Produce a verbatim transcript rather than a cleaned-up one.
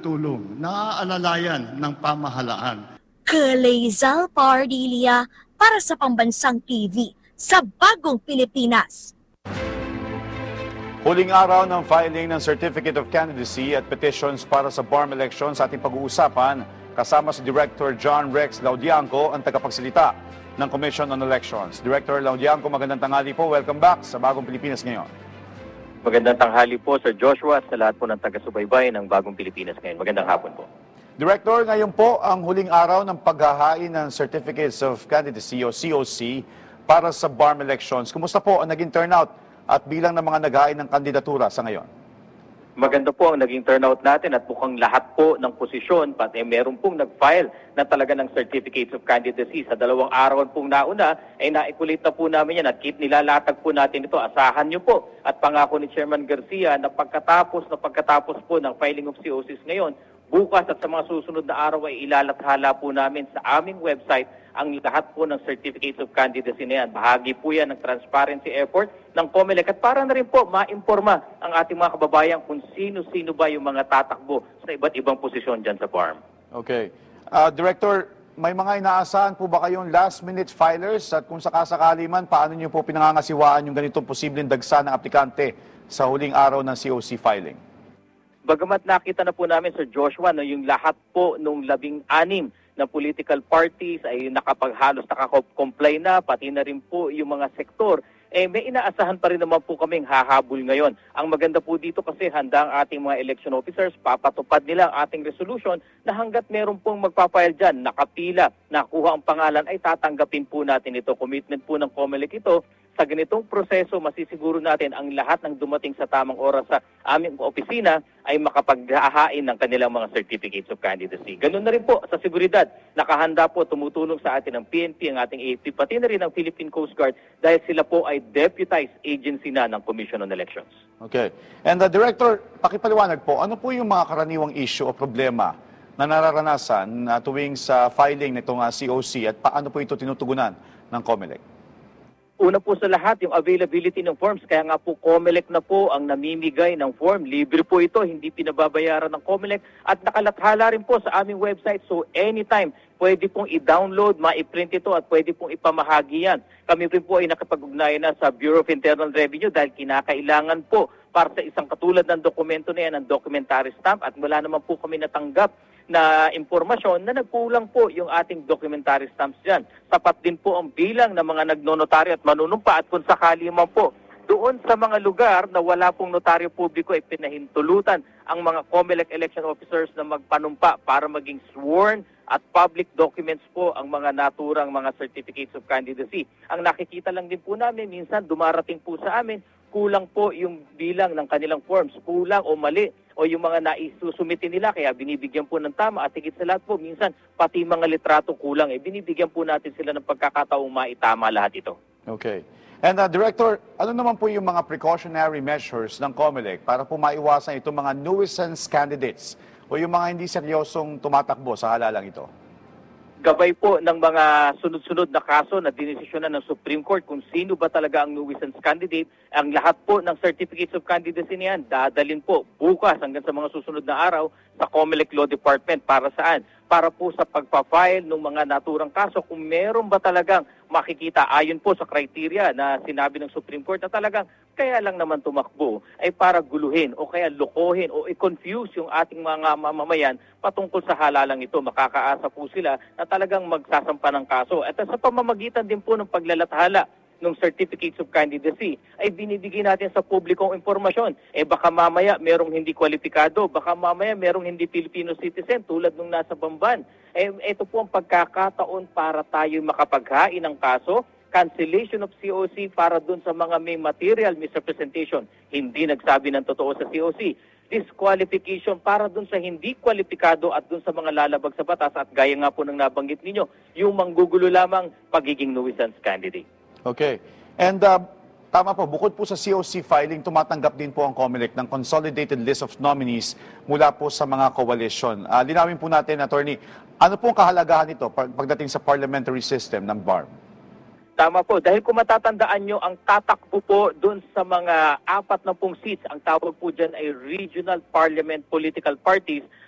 tulong, naaalalayan ng pamahalaan. Kalezal Pardilia para sa Pambansang T V sa Bagong Pilipinas. Huling araw ng filing ng Certificate of Candidacy at petitions para sa B A R M elections sa ating pag-uusapan, kasama si Director John Rex Laudianco, ang tagapagsalita ng Commission on Elections. Director Laudianco, magandang tanghali po. Welcome back sa Bagong Pilipinas ngayon. Magandang tanghali po, Sir Joshua, sa lahat po ng taga-subaybay ng Bagong Pilipinas ngayon. Magandang hapon po. Director, ngayon po ang huling araw ng paghahain ng Certificates of Candidacy o C O C para sa B A R M elections. Kumusta po ang naging turnout at bilang ng mga naghahain ng kandidatura sa ngayon? Maganda po ang naging turnout natin at mukhang lahat po ng posisyon, pati eh, meron pong nag-file na talaga ng Certificates of Candidacy. Sa dalawang araw pong nauna, ay naikulit na po namin yan at keep nilalatag po natin ito. Asahan nyo po at pangako ni Chairman Garcia na pagkatapos na pagkatapos po ng filing of C O Cs ngayon, bukas at sa mga susunod na araw ay ilalathala po namin sa aming website ang lahat po ng Certificates of Candidacy na yan. Bahagi po yan ng transparency effort ng COMELEC at para na rin po maimporma ang ating mga kababayan kung sino-sino ba yung mga tatakbo sa iba't ibang posisyon dyan sa B A R M. Okay. Uh, Director, may mga inaasahan po ba kayong last-minute filers at kung sakasakali man, paano niyo po pinangangasiwaan yung ganitong posibleng dagsa ng aplikante sa huling araw ng C O C filing? Bagamat nakita na po namin, Sir Joshua, na yung lahat po nung labing-anim na political parties ay nakapaghalos nakakomply na, pati na rin po yung mga sektor, eh may inaasahan pa rin naman po kaming hahabol ngayon. Ang maganda po dito kasi handa ang ating mga election officers, papatupad nila ang ating resolution na hanggat meron pong magpapile dyan, nakapila, nakuha ang pangalan, ay tatanggapin po natin ito. Commitment po ng COMELEC ito. Sa ganitong proseso, masisiguro natin ang lahat ng dumating sa tamang oras sa aming opisina ay makapaghahain ng kanilang mga Certificates of Candidacy. Ganun na rin po sa seguridad. Nakahanda po, tumutulong sa atin ng P N P, ang ating A F P, pati na rin ang Philippine Coast Guard dahil sila po ay deputized agency na ng Commission on Elections. Okay. And the Director, pakipaliwanag po, ano po yung mga karaniwang issue o problema na nararanasan uh, tuwing sa filing nitong uh, C O C at paano po ito tinutugunan ng COMELEC? Una po sa lahat, yung availability ng forms. Kaya nga po, COMELEC na po ang namimigay ng form. Libre po ito, hindi pinababayaran ng COMELEC. At nakalathala rin po sa aming website. So anytime, pwede pong i-download, ma-print ito at pwede pong ipamahagi yan. Kami rin po ay nakapag-ugnayan na sa Bureau of Internal Revenue dahil kinakailangan po para sa isang katulad ng dokumento na yan, ng documentary stamp. At wala naman po kami natanggap na impormasyon na nagkulang po yung ating documentary stamps dyan. Sapat din po ang bilang ng mga nagnonotaryo at manunumpa at kung sakali man po doon sa mga lugar na wala pong notaryo publiko ay pinahintulutan ang mga COMELEC election officers na magpanumpa para maging sworn at public documents po ang mga naturang mga Certificates of Candidacy. Ang nakikita lang din po namin, minsan dumarating po sa amin, kulang po yung bilang ng kanilang forms, kulang o mali o yung mga naisusumiti nila kaya binibigyan po ng tama at higit sa lahat po minsan pati mga litrato kulang eh binibigyan po natin sila ng pagkakataong maitama lahat ito. Okay. And uh, Director, ano naman po yung mga precautionary measures ng COMELEC para po maiwasan itong mga nuisance candidates o yung mga hindi seryosong tumatakbo sa halalang ito? Gabay po ng mga sunod-sunod na kaso na dinesisyonan ng Supreme Court kung sino ba talaga ang nuisance candidate. Ang lahat po ng Certificates of Candidacy niyan dadalhin po bukas hanggang sa mga susunod na araw sa COMELEC Law Department. Para saan? Para po sa pagpa-file ng mga naturang kaso kung meron ba talagang makikita ayon po sa criteria na sinabi ng Supreme Court na talagang kaya lang naman tumakbo ay para guluhin o kaya lokohin o i-confuse yung ating mga mamamayan patungkol sa halalang ito. Makakaasa po sila na talagang magsasampa ng kaso. At sa pamamagitan din po ng paglalathala ng Certificates of Candidacy ay binibigay natin sa publikong impormasyon. Eh baka mamaya merong hindi kwalipikado, baka mamaya merong hindi Filipino citizen tulad nung nasa Bamban. Eh ito po ang pagkakataon para tayo makapaghain ng kaso, cancellation of C O C para dun sa mga may material misrepresentation, hindi nagsabi ng totoo sa C O C. Disqualification para dun sa hindi kwalipikado at dun sa mga lalabag sa batas at gaya nga po ng nabanggit ninyo, yung manggugulo lamang pagiging nuisance candidate. Okay. And uh, tama po, bukod po sa C O C filing, tumatanggap din po ang COMELEC ng consolidated list of nominees mula po sa mga coalition. Uh, linawin po natin, Attorney, ano po ang kahalagahan nito pagdating sa parliamentary system ng B A R M? Tama po. Dahil kung matatandaan nyo, ang tatakbo po doon sa mga apat na pong seats, ang tawag po dyan ay regional parliament political parties,